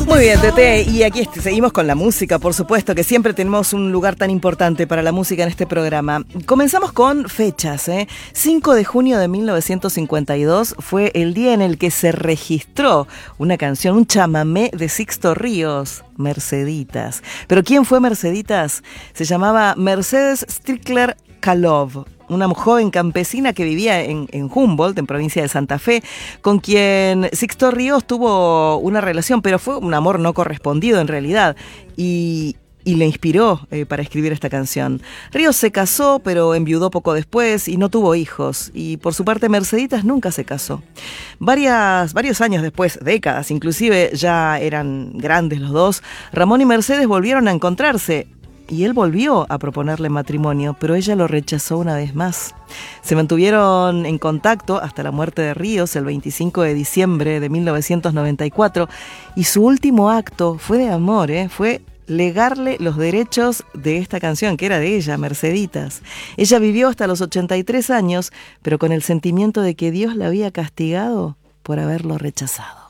Muy bien, Tete, y aquí seguimos con la música, por supuesto, que siempre tenemos un lugar tan importante para la música en este programa. Comenzamos con fechas, 5 de junio de 1952 fue el día en el que se registró una canción, un chamamé de Sixto Ríos, Merceditas. ¿Pero quién fue Merceditas? Se llamaba Mercedes Strickler Kalov, una joven campesina que vivía en Humboldt, en provincia de Santa Fe, con quien Sixto Ríos tuvo una relación, pero fue un amor no correspondido en realidad, y le inspiró para escribir esta canción. Ríos se casó, pero enviudó poco después y no tuvo hijos, y por su parte Merceditas nunca se casó. Varios años después, décadas inclusive, ya eran grandes los dos, Ramón y Mercedes volvieron a encontrarse, y él volvió a proponerle matrimonio, pero ella lo rechazó una vez más. Se mantuvieron en contacto hasta la muerte de Ríos el 25 de diciembre de 1994, y su último acto fue de amor, fue legarle los derechos de esta canción, que era de ella, Merceditas. Ella vivió hasta los 83 años, pero con el sentimiento de que Dios la había castigado por haberlo rechazado.